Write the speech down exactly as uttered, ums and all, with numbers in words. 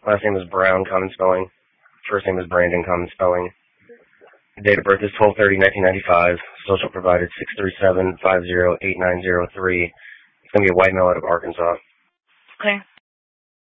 Last name is Brown, common spelling. First name is Brandon, common spelling. Date of birth is twelve thirty nineteen ninety-five. Social provided six three seven five zero eight nine zero three. It's going to be a white male out of Arkansas. Okay.